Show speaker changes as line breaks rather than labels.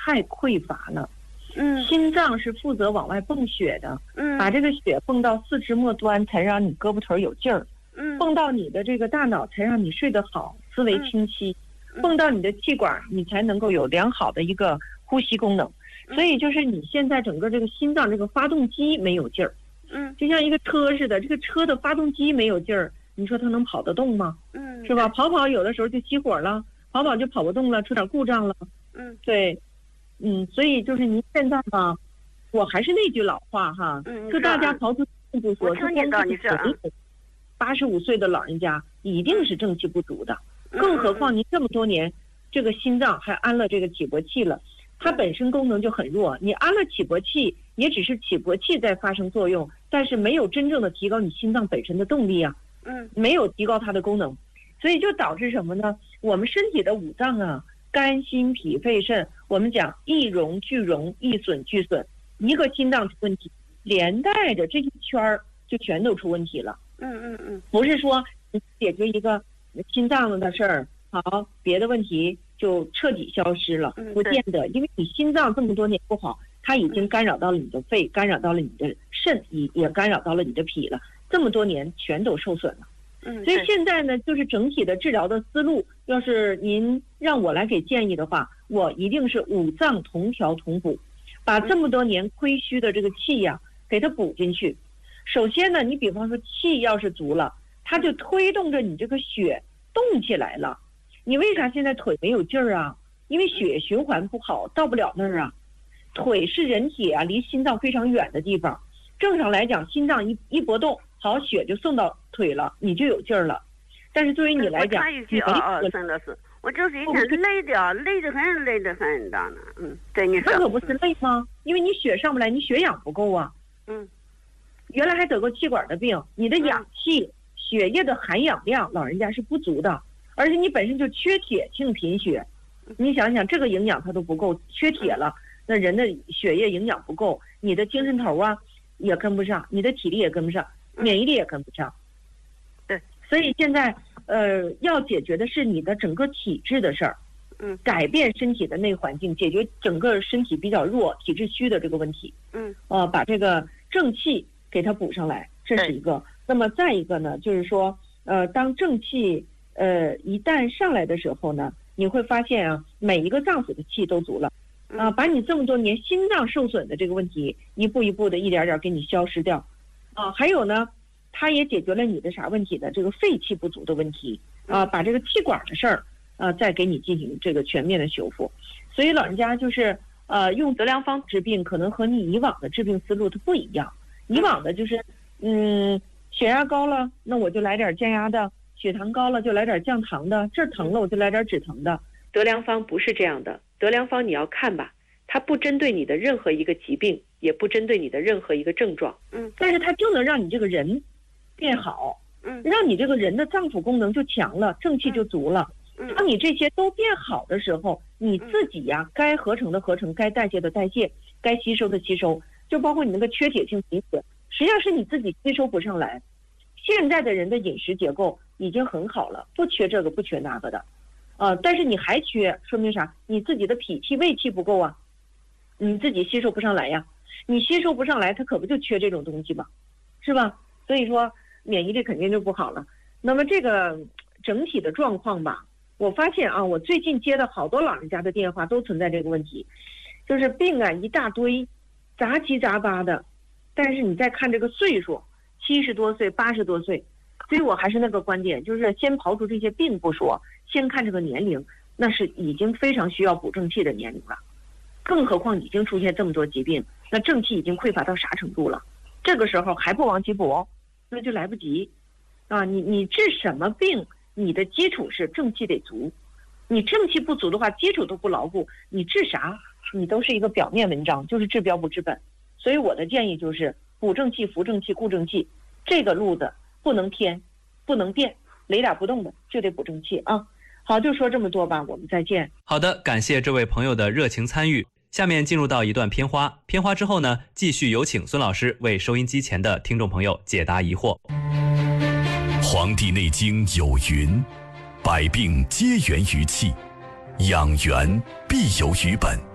太匮乏了。心脏是负责往外泵血的，把这个血泵到四肢末端，才让你胳膊腿有劲儿，泵到你的这个大脑，才让你睡得好，思维清晰，泵到你的气管，你才能够有良好的一个呼吸功能。所以就是你现在整个这个心脏这个发动机没有劲儿，就像一个车似的，这个车的发动机没有劲儿，你说它能跑得动吗？是吧？跑有的时候就熄火了，跑就跑不动了，出点故障了。对。所以就是您现在吧，我还是那句老话哈，就大家刨出不说，就光是85岁的老人家一定是正气不足的，更何况您这么多年这个心脏还安了这个起搏器了，它本身功能就很弱，你安了起搏器也只是起搏器在发生作用，但是没有真正的提高你心脏本身的动力啊，没有提高它的功能，所以就导致什么呢？我们身体的五脏啊，肝心脾肺肾，我们讲一荣俱荣，一损俱损，一个心脏出问题，连带着这一圈儿就全都出问题了。不是说你解决一个心脏的事儿，好，别的问题就彻底消失了，不见得，因为你心脏这么多年不好，它已经干扰到了你的肺，干扰到了你的肾，也干扰到了你的脾了，这么多年全都受损了。所以现在呢，就是整体的治疗的思路，要是您让我来给建议的话，我一定是五脏同调同补，把这么多年亏虚的这个气呀，给它补进去。首先呢，你比方说气要是足了，它就推动着你这个血动起来了。你为啥现在腿没有劲儿啊？因为血液循环不好，到不了那儿啊。腿是人体啊离心脏非常远的地方，正常来讲，心脏一搏动，好，血就送到腿了，你就有劲儿了。但是对于你来讲，
真的是，我就是一天累得很大呢。对你说，
那可不是累吗？因为你血上不来，你血氧不够啊。原来还得过气管的病，你的氧气、血液的含氧量，老人家是不足的，而且你本身就缺铁性贫血。你想想，这个营养它都不够，缺铁了，那人的血液营养不够，你的精神头啊也跟不上，你的体力也跟不上，免疫力也跟不上。
对，
所以现在要解决的是你的整个体质的事儿，改变身体的内环境，解决整个身体比较弱、体质虚的这个问题。把这个正气给它补上来，这是一个。那么再一个呢，就是说，当正气一旦上来的时候呢，你会发现啊，每一个脏腑的气都足了，把你这么多年心脏受损的这个问题，一步一步的、一点点给你消失掉。还有呢，它也解决了你的啥问题呢？这个肺气不足的问题把这个气管的事儿再给你进行这个全面的修复。所以老人家就是用德良方治病，可能和你以往的治病思路它不一样。以往的就是血压高了，那我就来点降压的；血糖高了就来点降糖的；这儿疼了我就来点止疼的。德良方不是这样的，德良方你要看吧，它不针对你的任何一个疾病，也不针对你的任何一个症状，但是它就能让你这个人变好，让你这个人的脏腑功能就强了，正气就足了。当你这些都变好的时候，你自己呀，该合成的合成，该代谢的代谢，该吸收的吸收，就包括你那个缺铁性贫血，实际上是你自己吸收不上来。现在的人的饮食结构已经很好了，不缺这个不缺那个的，但是你还缺，说明啥？你自己的脾气胃气不够啊，你自己吸收不上来呀。你吸收不上来，它可不就缺这种东西吗？是吧？所以说免疫力肯定就不好了。那么这个整体的状况吧，我发现啊，我最近接的好多老人家的电话都存在这个问题，就是病啊一大堆，杂七杂八的，但是你再看这个岁数，70多岁、80多岁，所以我还是那个观点，就是先刨除这些病不说，先看这个年龄，那是已经非常需要补正气的年龄了。更何况已经出现这么多疾病，那正气已经匮乏到啥程度了？这个时候还不往起补，那就来不及啊！你治什么病？你的基础是正气得足，你正气不足的话，基础都不牢固，你治啥你都是一个表面文章，就是治标不治本。所以我的建议就是补正气、扶正气、固正气，这个路子不能偏，不能变，雷打不动的就得补正气啊！好，就说这么多吧，我们再见。
好的，感谢这位朋友的热情参与。下面进入到一段片花，片花之后呢，继续有请孙老师为收音机前的听众朋友解答疑惑。
《黄帝内经》有云：百病皆源于气，养元必有于本。